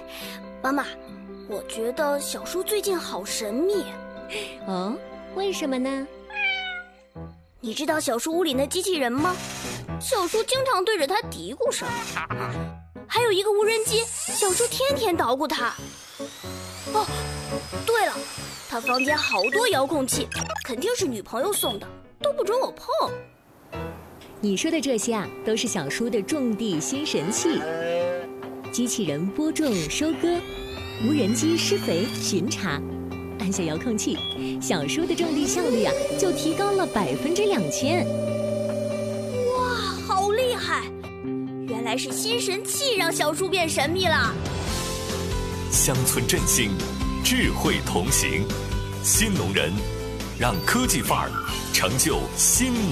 妈妈，我觉得小叔最近好神秘。 哦，为什么呢？ 你知道小叔屋里那机器人吗？小叔经常对着它嘀咕什么。还有一个无人机，小叔天天捣鼓它。哦，对了，他房间好多遥控器，肯定是女朋友送的，都不准我碰。 你说的这些啊，都是小叔的种地新神器：机器人播种收割，无人机施肥巡查。按下遥控器，小叔的种地效率啊就提高了2000%。 哇，好厉害！原来是新神器让小叔变神秘了。 乡村振兴，智慧同行，新农人，让科技范儿成就新